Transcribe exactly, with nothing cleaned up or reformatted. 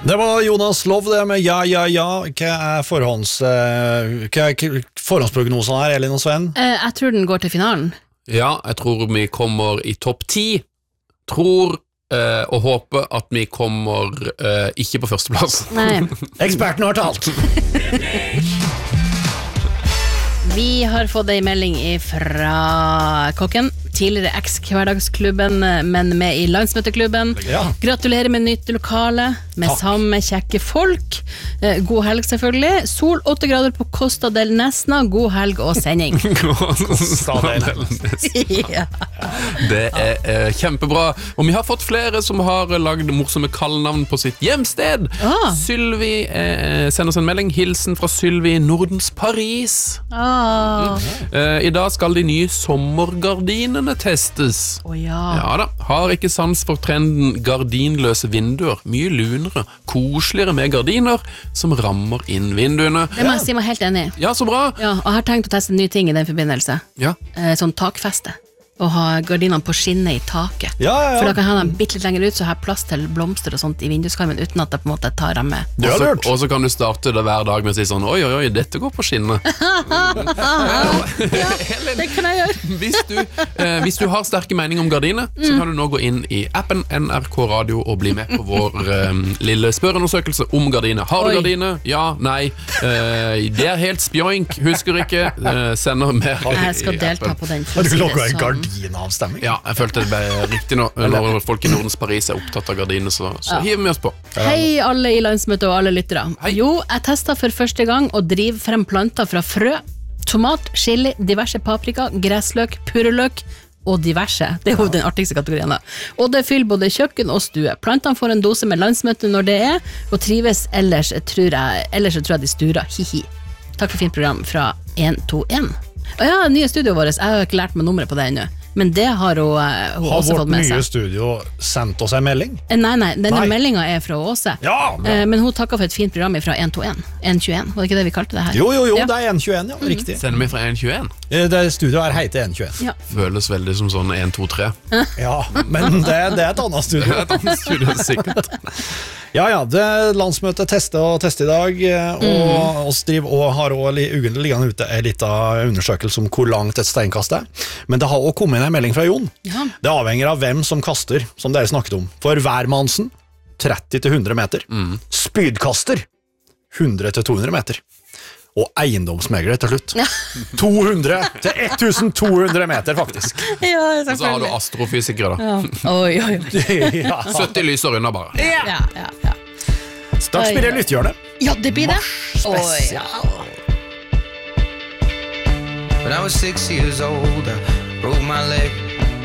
Det var Jonas Lov det med ja, ja, ja. Hva er, forhånds, uh, hva er forhåndsprognosen her, Elin og Sven? Uh, jeg tror den går til finalen. Ja, jeg tror vi kommer i topp ti. Tror uh, og håper at vi kommer uh, ikke på førsteplass. Nei. Eksperten har talt. Vi har fått en melding fra kokken, tidligere eks-hverdagsklubben, men med i landsmøteklubben. Ja. Gratulerer med nytt lokale, med Takk. samme kjekke folk. Eh, God helg selvfølgelig. Sol åtte grader på Costa del Nesna. God helg og sending. Ja. Det er eh, kjempebra. Og vi har fått flere som har lagd morsomme kallenavn på sitt hjemsted. Ah. Sylvi eh, sender oss en melding. Hilsen fra Sylvi Nordens Paris. Ah. Eh, I dag skal de nye sommergardinene testes. Å ja. Ja da, har ikke sans for trenden gardinløse vinduer. Mye lunere, koseligere med gardiner som rammer inn vinduene. Det må jeg si meg helt enig i. Ja, så bra. Ja, og jeg har tenkt å teste en ny ting i den forbindelse. Ja, Eh, sånn takfeste. Og ha gardinene på skinnet i taket. Ja, ja, ja. For da kan jeg ha dem bitte litt lenger ut, så jeg har plass til blomster og sånt i vinduskarmen, uten at jeg på en måte tar dem med. Det og har så, lurt. og så kan du starte det hver dag med å si sånn, oi, oi, oi, dette går på skinnet. Ja, det kan jeg gjøre. Hvis du, eh, hvis du har sterke meninger om gardiner, så kan du nå gå inn i appen N R K Radio og bli med på vår eh, lille spørreundersøkelse om gardiner. Har du Oi. gardiner? Ja, nei. Eh, det er helt spjoink, husker ikke. Eh, sender mer Jeg skal i delta appen. på den. Har du si det logget en sånn. gardinavstemming? Ja, jeg følte det ble riktig nå. Når folk i Nordens Paris er opptatt av gardiner, så, så hiver vi oss på. Hei alle i landsmøtet og alle lyttere. Hei. Jo, jeg testet for første gang å drive frem planter fra frø, tomat, chili, diverse paprika, gressløk, purreløk og diverse. Det er jo den artigste kategorien da. Og det fyller både kjøkken og stue. Plantene får en dose med landsmøte når det er, og trives ellers, tror jeg, ellers tror jeg de sturer. Hihi. Takk for fint program fra en to en. Og ja, nye studioet vårt, jeg har ikke lært meg nummeret på det ennå. Men det har hun, eh, hun Har også vårt fått med nye seg. studio sendt oss en melding? Eh, Nei, nei, denne Nei. meldingen er fra Åse. Ja, bra. Eh, Men hun takket for et fint program fra en to en. en tjueen, var det ikke det vi kalte det her? Jo, jo, jo, Ja. det er en tjueen, ja, riktig. Sender vi fra en tjueen. Eh, Det studioet her heter en tjueen. Ja. Føles veldig som sånn en to tre. Ja, men det, det er et annet studio. Et annet studio, sikkert. Ja, ja, det er landsmøtet tester og tester i dag, eh, og oss driver og har også li- ugentlig liggende ute en liten undersøkelse om hvor langt et steinkast er. Men det har også kommet inn en melding fra Jon. Ja. Det avhenger av hvem som kaster, som dere snakket om. For hvermannsen, tretti til hundre meter. Spydkaster, hundre til to hundre meter. Og eiendomsmegler til slutt. to hundre til tolv hundre meter, faktisk. Ja, Og så har du astrofysikere, da. Ja. Oi, oi, oi. Ja. sytti lyser unna, bare. Ja, ja, ja. Straks blir det lyttehjørne. Ja, det blir det. Oi, Spesial. When I was six years old, I broke my leg.